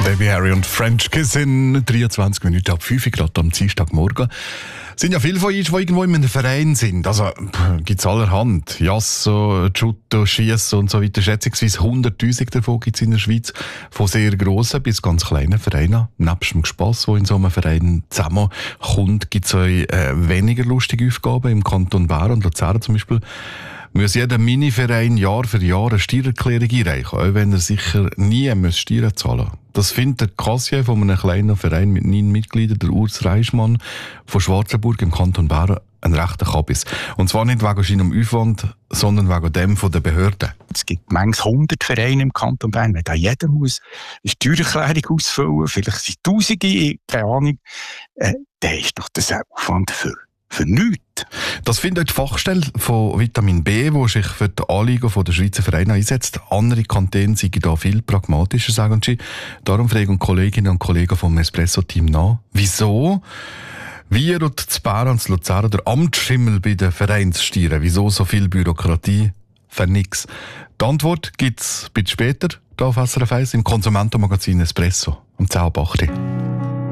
Baby Harry und French Kiss in 23 Minuten ab 5 Grad am Dienstagmorgen. Sind ja viele von euch, die irgendwo in einem Verein sind. Also, gibt's allerhand. Jasso, Judo, Schiessen und so weiter. Schätzungsweise 100'000 davon gibt's in der Schweiz. Von sehr grossen bis ganz kleinen Vereinen. Nebst dem Spass, wo in so einem Verein zusammenkommt, gibt's auch weniger lustige Aufgaben. Im Kanton Bern und Luzern zum Beispiel muss jeder Mini-Verein Jahr für Jahr eine Steuererklärung einreichen, auch wenn er sicher nie Steuern zahlen muss. Das findet der Kassier von einem kleinen Verein mit 9 Mitgliedern, der Urs Reichmann von Schwarzenburg im Kanton Bern, ein rechter Kabis. Und zwar nicht wegen seinem Aufwand, sondern wegen dem von der Behörden. Es gibt manchmal 100 Vereine im Kanton Bern, wenn da jeder muss eine Steuererklärung ausfüllen, vielleicht sind Tausende, keine Ahnung, dann ist doch das Aufwand für nichts. Das findet die Fachstelle von Vitamin B, die sich für die Anliegen der Schweizer Vereine einsetzt. Andere Kantone sind da viel pragmatischer, sagen sie. Darum fragen Kolleginnen und Kollegen vom Espresso-Team nach, wieso wir und zu Bern und zu Luzern der Amtsschimmel bei den Vereinssteuern, wieso so viel Bürokratie für nichts? Die Antwort gibt es ein bisschen später hier auf SRF 1 im Konsumentenmagazin Espresso um 10:08 Uhr.